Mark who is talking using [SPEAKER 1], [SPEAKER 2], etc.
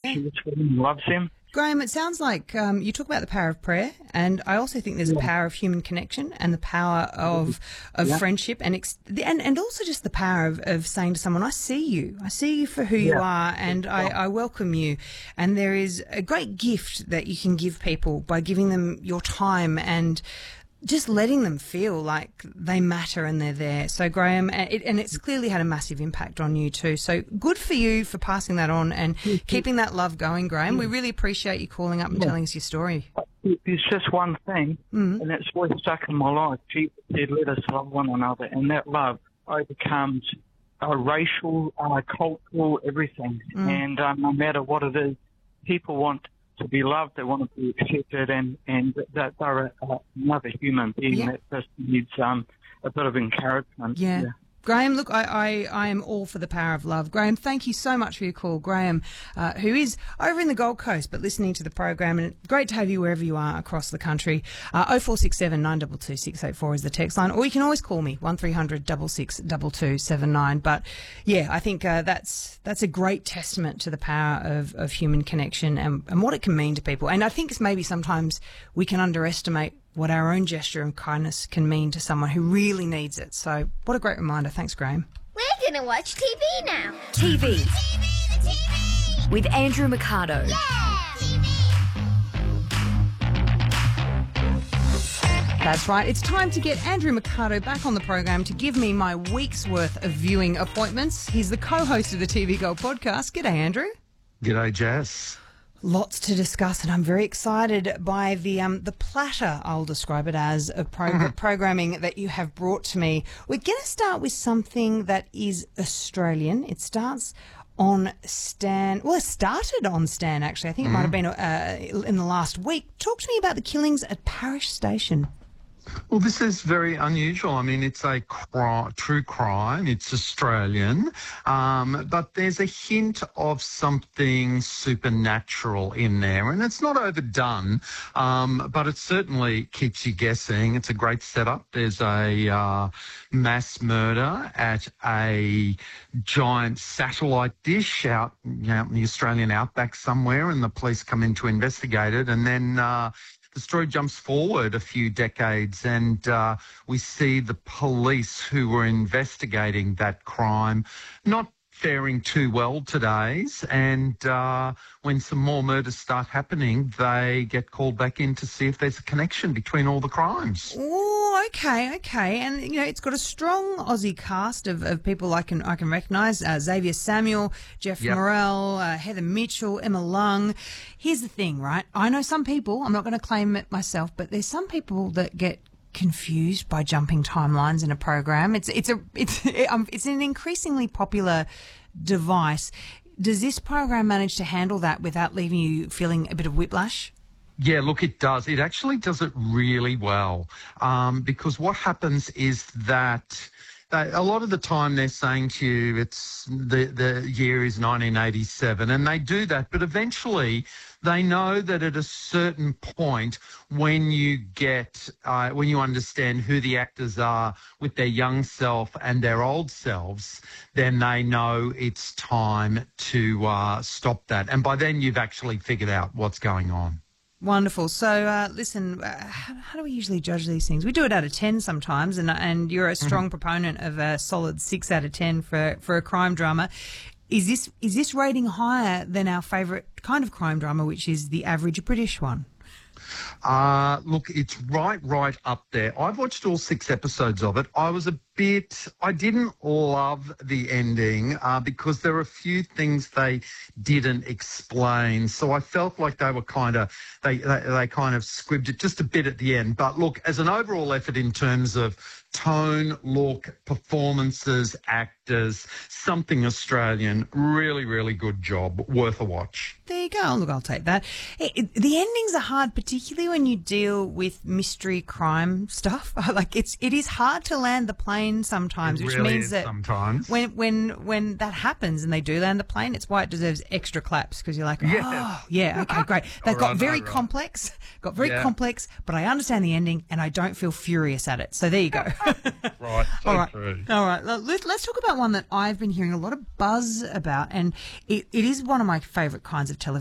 [SPEAKER 1] she gets with them and loves them.
[SPEAKER 2] Graham, it sounds like you talk about the power of prayer, and I also think there's a power of human connection and the power of friendship and also just the power of saying to someone, I see you for who you are, and I welcome you. And there is a great gift that you can give people by giving them your time and just letting them feel like they matter and they're there. So, Graham, it's clearly had a massive impact on you too. So good for you for passing that on and keeping that love going, Graham. We really appreciate you calling up and telling us your story.
[SPEAKER 1] There's just one thing, and that's always stuck in my life. Jesus said, let us love one another, and that love overcomes racial, cultural, everything. And no matter what it is, people want to be loved, they want to be accepted, and that they're another human being that just needs a bit of encouragement.
[SPEAKER 2] Yeah. Graham, look, I am all for the power of love. Graham, thank you so much for your call. Graham, who is over in the Gold Coast but listening to the program, and great to have you wherever you are across the country. 0467 922 684 is the text line, or you can always call me 1300 66 2279. But yeah, I think that's a great testament to the power of human connection and what it can mean to people. And I think it's maybe sometimes we can underestimate what our own gesture of kindness can mean to someone who really needs it. So what a great reminder. Thanks, Graham.
[SPEAKER 3] We're going to watch TV now.
[SPEAKER 4] TV.
[SPEAKER 3] The TV.
[SPEAKER 4] With Andrew Mercado.
[SPEAKER 3] Yeah.
[SPEAKER 2] That's right. It's time to get Andrew Mercado back on the program to give me my week's worth of viewing appointments. He's the co-host of the TV Gold podcast. G'day, Andrew.
[SPEAKER 5] G'day, Jess.
[SPEAKER 2] Lots to discuss, and I'm very excited by the platter, I'll describe it as, of programming that you have brought to me. We're going to start with something that is Australian. It starts on Stan. Well, it started on Stan, actually. I think it might have been in the last week. Talk to me about the killings at Parish Station.
[SPEAKER 5] Well, this is very unusual. I mean, it's a true crime. It's Australian. But there's a hint of something supernatural in there. And it's not overdone, but it certainly keeps you guessing. It's a great setup. There's a mass murder at a giant satellite dish out in the Australian outback somewhere, and the police come in to investigate it. And then the story jumps forward a few decades, and we see the police who were investigating that crime not faring too well today. And when some more murders start happening, they get called back in to see if there's a connection between all the crimes.
[SPEAKER 2] Oh, okay. And, it's got a strong Aussie cast of people I can recognise. Xavier Samuel, Jeff Morrell, Heather Mitchell, Emma Lung. Here's the thing, right? I know some people, I'm not going to claim it myself, but there's some people that get confused by jumping timelines in a program. It's an increasingly popular device. Does this program manage to handle that without leaving you feeling a bit of whiplash?
[SPEAKER 5] Yeah, look, it does. It actually does it really well, because what happens is that a lot of the time they're saying to you it's the year is 1987, and they do that, but eventually they know that at a certain point when you understand who the actors are with their young self and their old selves, then they know it's time to stop that. And by then you've actually figured out what's going on.
[SPEAKER 2] Wonderful. So, listen, how do we usually judge these things? We do it out of 10 sometimes, and you're a strong proponent of a solid 6 out of 10 for a crime drama. Is this rating higher than our favourite kind of crime drama, which is the average British one?
[SPEAKER 5] Look, it's right up there. I've watched all 6 episodes of it. I didn't love the ending because there are a few things they didn't explain. So I felt like they were they kind of squibbed it just a bit at the end. But look, as an overall effort in terms of tone, look, performances, actors, something Australian, really, really good job, worth a watch.
[SPEAKER 2] There you go. Look, I'll take that. The endings are hard, particularly when you deal with mystery crime stuff. It is hard to land the plane sometimes, which means that
[SPEAKER 5] sometimes
[SPEAKER 2] when that happens and they do land the plane, it's why it deserves extra claps, because you're like, oh, yeah, okay, great. They've got very complex, complex, but I understand the ending and I don't feel furious at it. So there you go.
[SPEAKER 5] Right. So
[SPEAKER 2] All right.
[SPEAKER 5] true.
[SPEAKER 2] All right. Let's talk about one that I've been hearing a lot of buzz about, and it is one of my favourite kinds of television.